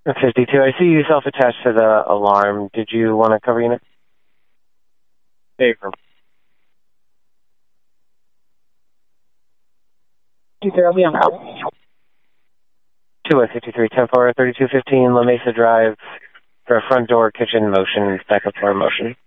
52, I see you self-attached to the alarm. Did you want to cover unit? Paper. 253, 10-4, 3215, La Mesa Drive for a front door kitchen motion, backup floor motion.